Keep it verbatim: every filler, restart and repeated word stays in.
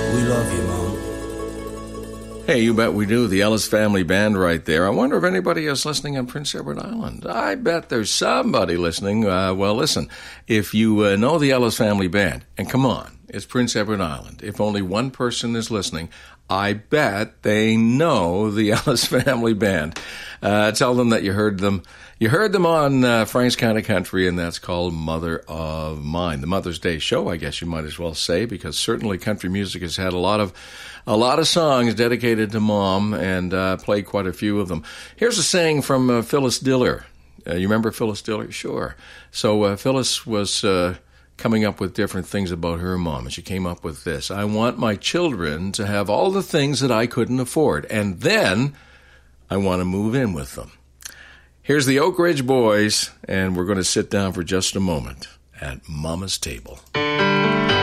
We love you, Mom. Hey, you bet we do. The Ellis Family Band right there. I wonder if anybody is listening on Prince Edward Island. I bet there's somebody listening. Uh, well, listen, if you uh, know the Ellis Family Band, and come on, it's Prince Edward Island. If only one person is listening, I bet they know the Ellis Family Band. Uh, tell them that you heard them. You heard them on uh, Frank's Kind of Country, and that's called Mother of Mine. The Mother's Day show, I guess you might as well say, because certainly country music has had a lot of a lot of songs dedicated to Mom, and uh, played quite a few of them. Here's a saying from uh, Phyllis Diller. Uh, you remember Phyllis Diller? Sure. So uh, Phyllis was uh, coming up with different things about her mom, and she came up with this. I want my children to have all the things that I couldn't afford, and then I want to move in with them. Here's the Oak Ridge Boys, and we're going to sit down for just a moment at Mama's table.